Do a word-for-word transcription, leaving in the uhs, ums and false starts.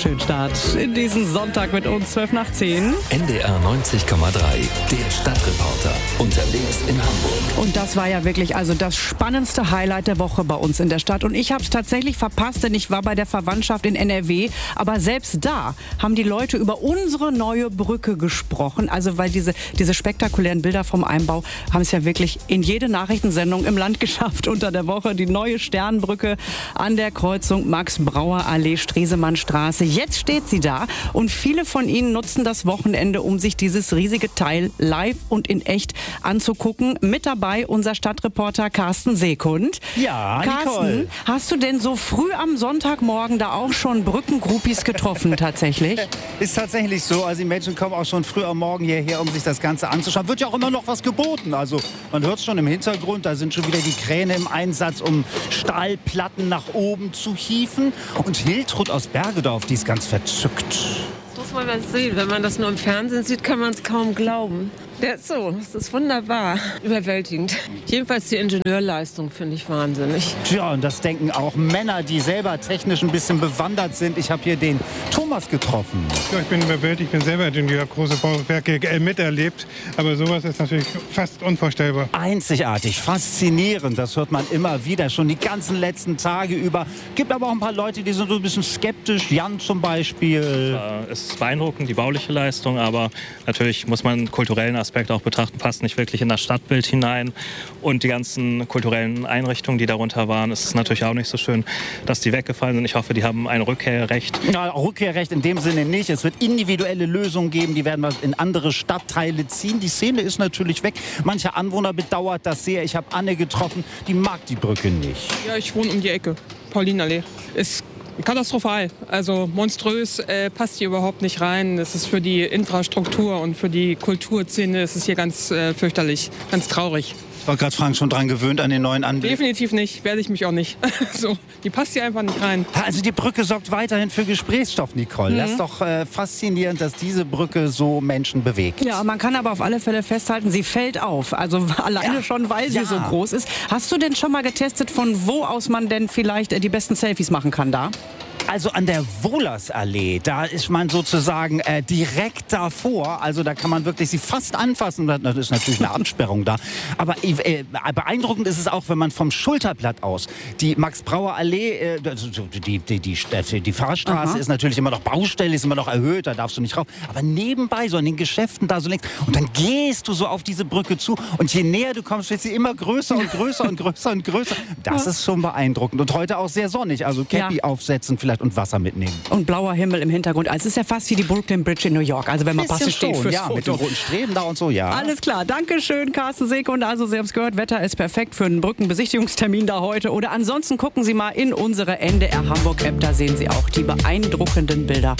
schönen Start in diesen Sonntag mit uns, zwölf nach zehn. N D R neunzig Komma drei, der Stadtreporter, unterwegs in Hamburg. Und das war ja wirklich also das spannendste Highlight der Woche bei uns in der Stadt. Und ich habe es tatsächlich verpasst, denn ich war bei der Verwandtschaft in N R W. Aber selbst da haben die Leute über unsere neue Brücke gesprochen. Also weil diese, diese spektakulären Bilder vom Einbau haben es ja wirklich in jede Nachrichtensendung im Land geschafft unter der Woche. Die neue Sternbrücke an der Kreuzung Max-Brauer-Allee, Stresemannstraße. Jetzt steht sie da und viele von Ihnen nutzen das Wochenende, um sich dieses riesige Teil live und in echt anzugucken. Mit dabei unser Stadtreporter Carsten Seekund. Ja, Carsten, Nicole. hast du denn so früh am Sonntagmorgen da auch schon Brückengroupies getroffen tatsächlich? Ist tatsächlich so. Also die Menschen kommen auch schon früh am Morgen hierher, um sich das Ganze anzuschauen. Wird ja auch immer noch was geboten. Also man hört es schon im Hintergrund, da sind schon wieder die Kräne im Einsatz, um Stahlplatten nach oben zu hieven. Und Hiltrud aus Bergedorf, die ist ganz verzückt. Das muss man mal sehen. Wenn man das nur im Fernsehen sieht, kann man es kaum glauben. Der ist so, das ist wunderbar, überwältigend. Jedenfalls die Ingenieurleistung finde ich wahnsinnig. Tja, und das denken auch Männer, die selber technisch ein bisschen bewandert sind. Ich habe hier den Thomas getroffen. Ja, ich bin überwältigt, ich bin selber Ingenieur, große Bauwerke äh, miterlebt. Aber sowas ist natürlich fast unvorstellbar. Einzigartig, faszinierend, das hört man immer wieder, schon die ganzen letzten Tage über. Gibt aber auch ein paar Leute, die sind so ein bisschen skeptisch. Jan zum Beispiel. Es ist beeindruckend, die bauliche Leistung, aber natürlich muss man kulturellen Aspekt auch betrachten, passt nicht wirklich in das Stadtbild hinein. Und die ganzen kulturellen Einrichtungen, die darunter waren, ist es natürlich auch nicht so schön, dass die weggefallen sind. Ich hoffe, die haben ein Rückkehrrecht. Ja, Rückkehrrecht in dem Sinne nicht. Es wird individuelle Lösungen geben, die werden wir in andere Stadtteile ziehen. Die Szene ist natürlich weg. Mancher Anwohner bedauert das sehr. Ich habe Anne getroffen, die mag die Brücke nicht. Ja, ich wohne um die Ecke, Paulinallee. Ist katastrophal, also monströs, äh, passt hier überhaupt nicht rein. Das ist für die Infrastruktur und für die Kulturszene ist es hier ganz äh, fürchterlich, ganz traurig. Ich war gerade Frank schon dran gewöhnt an den neuen Anblick. Definitiv nicht, werde ich mich auch nicht. So, die passt hier einfach nicht rein. Also die Brücke sorgt weiterhin für Gesprächsstoff, Nicole. Mhm. Das ist doch äh, faszinierend, dass diese Brücke so Menschen bewegt. Ja, man kann aber auf alle Fälle festhalten, sie fällt auf. Also alleine ja. schon, weil sie ja. so groß ist. Hast du denn schon mal getestet, von wo aus man denn vielleicht äh, die besten Selfies machen kann da? Also an der Wohlersallee, da ist man sozusagen äh, direkt davor. Also da kann man wirklich sie fast anfassen. Da ist natürlich eine Absperrung da. Aber äh, beeindruckend ist es auch, wenn man vom Schulterblatt aus die Max-Brauer-Allee, äh, die, die, die, die, die Fahrstraße Aha. ist natürlich immer noch Baustelle, ist immer noch erhöht, da darfst du nicht rauf. Aber nebenbei, so an den Geschäften da so links. Und dann gehst du so auf diese Brücke zu. Und je näher du kommst, wird sie immer größer und größer und größer und größer. Das ist schon beeindruckend. Und heute auch sehr sonnig. Also Cappy ja. aufsetzen vielleicht und Wasser mitnehmen. Und blauer Himmel im Hintergrund. Also es ist ja fast wie die Brooklyn Bridge in New York. Also wenn man passiv steht fürs ja, Foto. mit den roten Streben da und so, ja. Alles klar. Dankeschön, Carsten Seekund. Also Sie haben es gehört, Wetter ist perfekt für einen Brückenbesichtigungstermin da heute. Oder ansonsten gucken Sie mal in unsere N D R Hamburg App. Da sehen Sie auch die beeindruckenden Bilder